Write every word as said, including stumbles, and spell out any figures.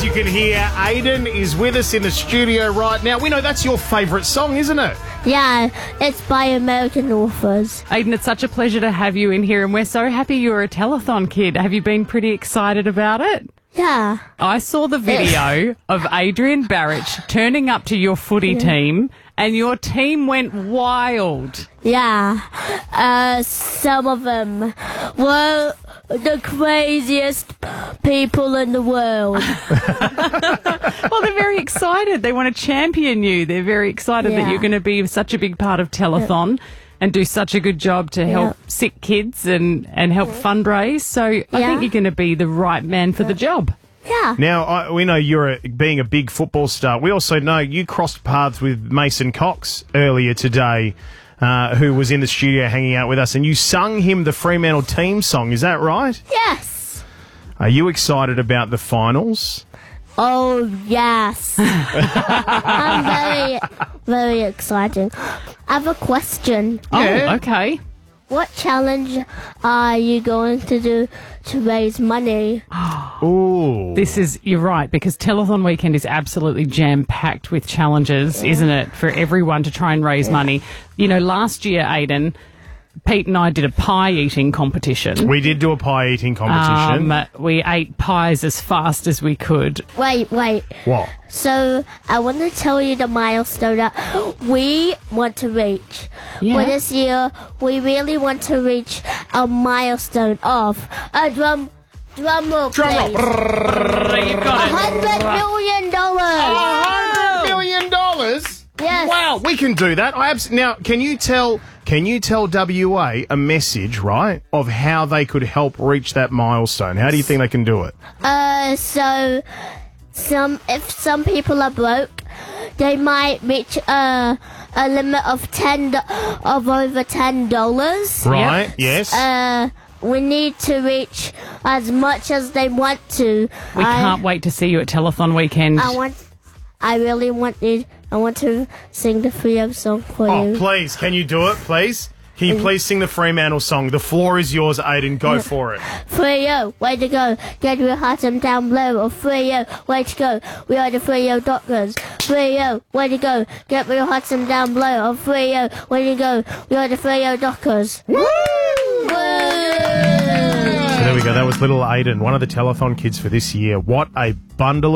as you can hear, Aiden is with us in the studio right now. We know that's your favourite song, isn't it? Yeah, it's by American authors. Aiden, it's such a pleasure to have you in here, and we're so happy you're a telethon kid. Have you been pretty excited about it? Yeah. I saw the video of Adrian Barrich turning up to your footy team, and your team went wild. Yeah. Uh, some of them were the craziest people in the world. Well, they're very excited. They want to champion you. They're very excited Yeah. that you're going to be such a big part of telethon. Yeah. And do such a good job to help Yeah. sick kids and, and help fundraise. So I Yeah. think you're going to be the right man for the job. Yeah. Now, I, we know you're a, being a big football star. We also know you crossed paths with Mason Cox earlier today, uh, who was in the studio hanging out with us, and you sung him the Fremantle team song. Is that right? Yes. Are you excited about the finals? Oh, yes. I'm very, very excited. I have a question. Yeah. Oh, okay. What challenge are you going to do to raise money? Ooh. This is, you're right, because Telethon Weekend is absolutely jam-packed with challenges, isn't it, for everyone to try and raise money. You know, last year, Aiden, Pete and I did a pie eating competition. We did do a pie eating competition. Um, we ate pies as fast as we could. Wait, wait. What? So, I want to tell you the milestone that we want to reach. Yeah. For this year, we really want to reach a milestone of a drum, drum roll, Drum roll. please. A hundred million dollars. one hundred million dollars? Yes. Wow, we can do that. I abs- now, can you tell can you tell W A a message, right, of how they could help reach that milestone? How do you think they can do it? Uh, so some if some people are broke, they might reach a a limit of ten do- of over ten dollars. Right, yes. Uh, we need to reach as much as they want to. We I, can't wait to see you at Telethon Weekend. I want. I really want you. I want to sing the Frio song for oh, you. please, can you do it, please? Can you please sing the Fremantle song? The floor is yours, Aiden. Go for it. Frio, way to go. Get your heart and down below. Or Frio, way to go. We are the Frio Doctors. Frio, way to go. Get your heart and down below. Or Frio, way to go. We are the Frio Doctors. Woo! Woo! So there we go. That was little Aiden, one of the telethon kids for this year. What a bundle of